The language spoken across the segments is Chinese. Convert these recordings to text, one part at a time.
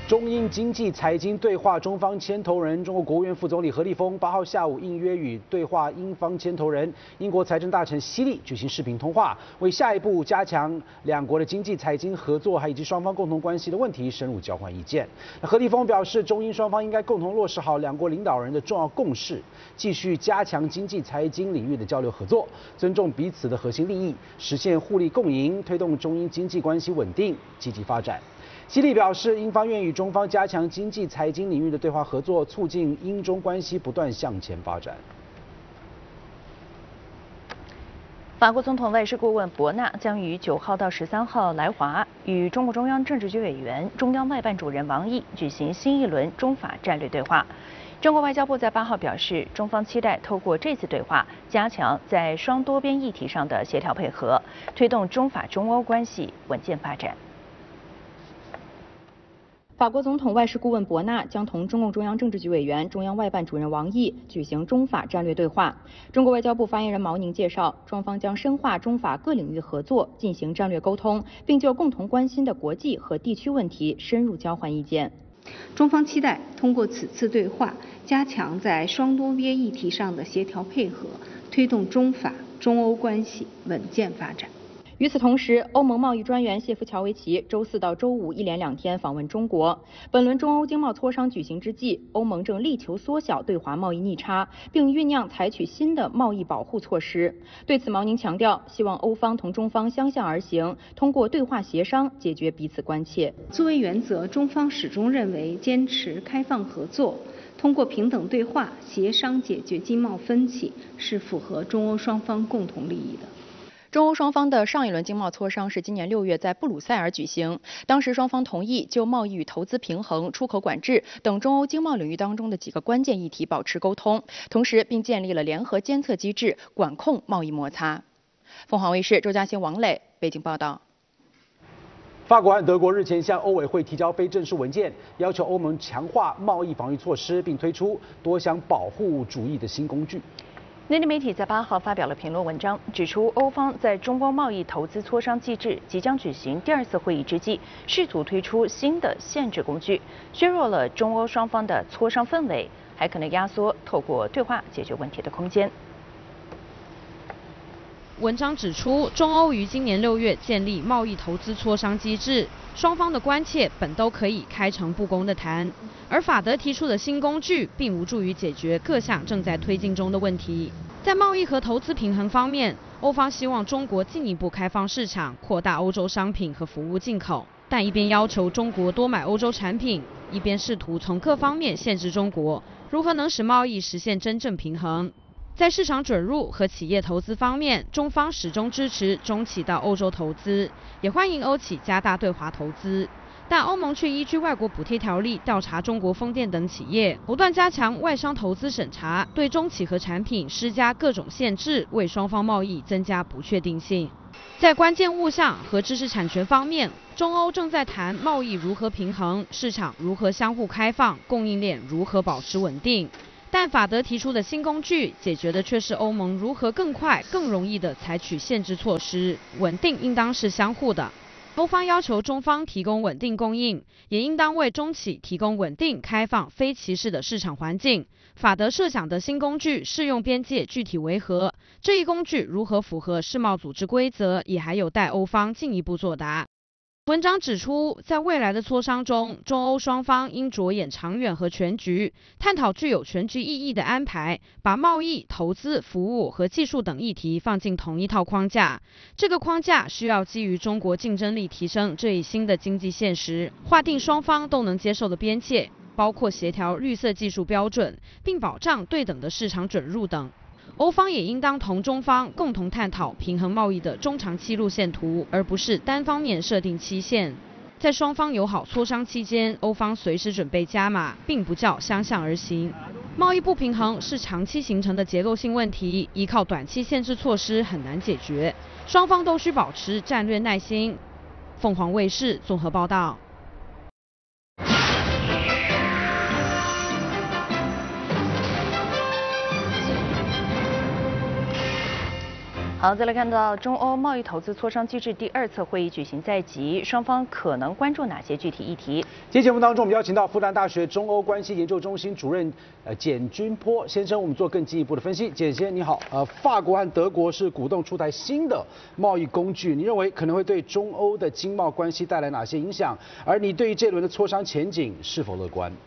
中英经济财经对话中方牵头人中国国务院副总理何立峰8号下午应约与对话英方牵头人英国财政大臣希利举行视频通话，为下一步加强两国的经济财经合作以及双方共同关系的问题深入交换意见。何立峰表示，中英双方应该共同落实好两国领导人的重要共识，继续加强经济财经领域的交流合作，尊重彼此的核心利益，实现互利共赢，推动中英经济关系稳定积极发展。希利表示，英方愿与中方加强经济财经领域的对话合作，促进英中关系不断向前发展。 法国总统外事顾问博纳将于9号到13号来华，与中共中央政治局委员、中央外办主任王毅举行新一轮中法战略对话。中国外交部在8号表示，中方期待透过这次对话，加强在双多边议题上的协调配合，推动中法中欧关系稳健发展。 法国总统外事顾问博纳将同中共中央政治局委员、中央外办主任王毅举行中法战略对话。中国外交部发言人毛宁介绍，双方将深化中法各领域合作，进行战略沟通，并就共同关心的国际和地区问题深入交换意见。 中方期待通过此次对话，加强在双多边议题上的协调配合，推动中法中欧关系稳健发展。 与此同时，欧盟贸易专员谢夫乔维奇周4到周5一连2天访问中国。本轮中欧经贸磋商举行之际，欧盟正力求缩小对华贸易逆差，并酝酿采取新的贸易保护措施。对此，毛宁强调，希望欧方同中方相向而行，通过对话协商解决彼此关切。 作为原则，中方始终认为坚持开放合作，通过平等对话协商解决经贸分歧，是符合中欧双方共同利益的。 中欧双方的上一轮经贸磋商是今年6月在布鲁塞尔举行，当时双方同意就贸易与投资平衡、出口管制等中欧经贸领域当中的几个关键议题保持沟通，同时并建立了联合监测机制，管控贸易摩擦。凤凰卫视周嘉欣、王磊北京报道。 法国和德国日前向欧委会提交非正式文件，要求欧盟强化贸易防御措施，并推出多项保护主义的新工具。 内地媒体在8号发表了评论文章，指出欧方在中欧贸易投资磋商机制即将举行第2次会议之际，试图推出新的限制工具，削弱了中欧双方的磋商氛围，还可能压缩透过对话解决问题的空间。 文章指出，中欧于今年6月建立贸易投资磋商机制，双方的关切本都可以开诚布公地谈，而法德提出的新工具并无助于解决各项正在推进中的问题。在贸易和投资平衡方面，欧方希望中国进一步开放市场，扩大欧洲商品和服务进口，但一边要求中国多买欧洲产品，一边试图从各方面限制中国，如何能使贸易实现真正平衡？在市场准入和企业投资方面，中方始终支持中企到欧洲投资，也欢迎欧企加大对华投资。但欧盟却依据外国补贴条例调查中国风电等企业，不断加强外商投资审查，对中企和产品施加各种限制，为双方贸易增加不确定性。在关键物项和知识产权方面，中欧正在谈贸易如何平衡，市场如何相互开放，供应链如何保持稳定。但法德提出的新工具，解决的却是欧盟如何更快、更容易地采取限制措施。稳定应当是相互的。欧方要求中方提供稳定供应，也应当为中企提供稳定、开放、非歧视的市场环境。法德设想的新工具适用边界具体为何？这一工具如何符合世贸组织规则，也还有待欧方进一步作答。文章指出，在未来的磋商中，中欧双方应着眼长远和全局，探讨具有全局意义的安排，把贸易、投资、服务和技术等议题放进同一套框架。这个框架需要基于中国竞争力提升这一新的经济现实，划定双方都能接受的边界，包括协调绿色技术标准，并保障对等的市场准入等。欧方也应当同中方共同探讨平衡贸易的中长期路线图，而不是单方面设定期限。在双方友好磋商期间，欧方随时准备加码，并不叫相向而行。贸易不平衡是长期形成的结构性问题，依靠短期限制措施很难解决，双方都需保持战略耐心。凤凰卫视综合报道。 好，再来看到中欧贸易投资磋商机制第2次会议举行在即，双方可能关注哪些具体议题？ 今天节目当中，我们邀请到复旦大学中欧关系研究中心主任简君波先生，我们做更进一步的分析。简先你好，法国和德国是鼓动出台新的贸易工具，你认为可能会对中欧的经贸关系带来哪些影响？而你对于这轮的磋商前景是否乐观？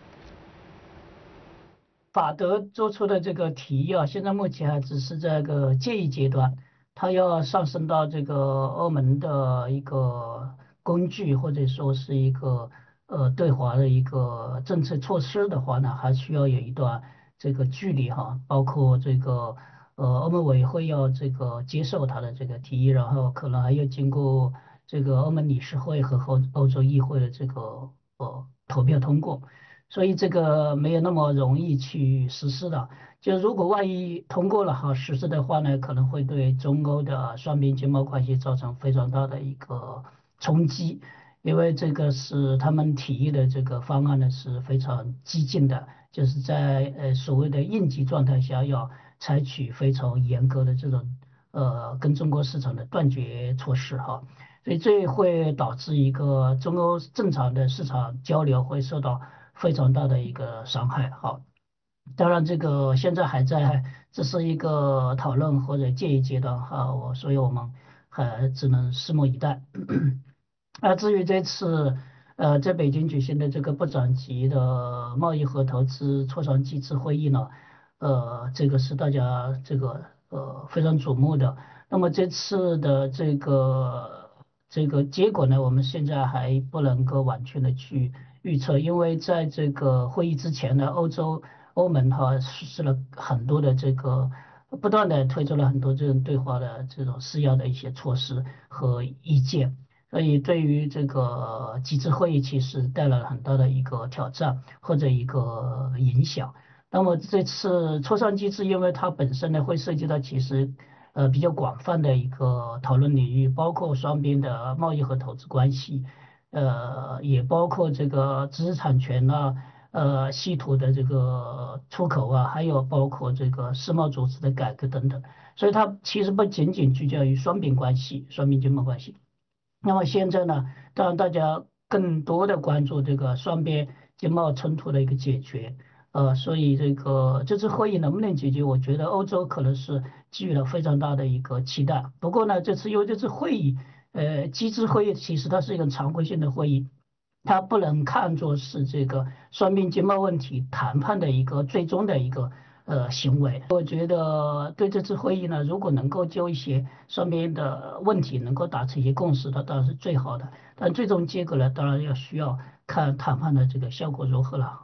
法德做出的这个提议现在目前还只是这个建议阶段，它要上升到这个欧盟的一个工具，或者说是一个对华的一个政策措施的话呢，还需要有一段这个距离包括这个欧盟委员会要这个接受它的这个提议，然后可能还要经过这个欧盟理事会和欧洲议会的这个投票通过。所以这个没有那么容易去实施的。就如果万一通过了实施的话呢，可能会对中欧的双边经贸关系造成非常大的一个冲击，因为这个是他们提议的这个方案呢是非常激进的，就是在所谓的应急状态下要采取非常严格的这种跟中国市场的断绝措施所以这会导致一个中欧正常的市场交流会受到非常大的一个伤害当然这个现在还在这是一个讨论或者建议阶段所以我们还只能拭目以待。至于这次在北京举行的这个部长级的贸易和投资磋商机制会议呢，这个是大家这个非常瞩目的。那么这次的这个结果呢，我们现在还不能够完全的去预测，因为在这个会议之前呢，欧盟实施了很多的这个不断的推出了很多这种对华的这种施压的一些措施和意见，所以对于这个机制会议其实带来了很大的一个挑战或者一个影响。那么这次磋商机制，因为它本身呢会涉及到其实比较广泛的一个讨论领域，包括双边的贸易和投资关系，也包括这个知识产权稀土的这个出口还有包括这个世贸组织的改革等等，所以它其实不仅仅聚焦于双边关系、双边经贸关系。那么现在呢，当然大家更多的关注这个双边经贸冲突的一个解决。所以这次会议能不能解决，我觉得欧洲可能是给予了非常大的一个期待。不过呢，因为这次会议，机制会议其实它是一个常规性的会议，它不能看作是这个双边经贸问题谈判的一个最终的一个行为。我觉得对这次会议呢，如果能够就一些双边的问题能够达成一些共识的，当然是最好的。但最终结果呢，当然需要看谈判的这个效果如何了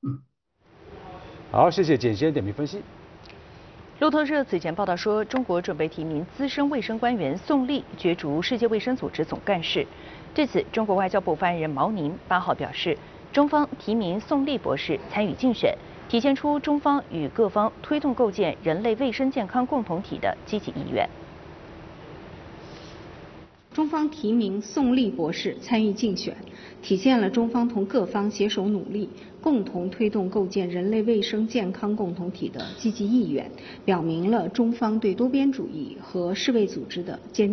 好，谢谢简先点评分析。 路透社此前报道说，中国准备提名资深卫生官员宋立角逐世界卫生组织总干事。对此，中国外交部发言人毛宁8号表示，中方提名宋立博士参与竞选，体现出中方与各方推动构建人类卫生健康共同体的积极意愿。 中方提名宋立博士参与竞选，体现了中方同各方携手努力，共同推动构建人类卫生健康共同体的积极意愿，表明了中方对多边主义和世卫组织的坚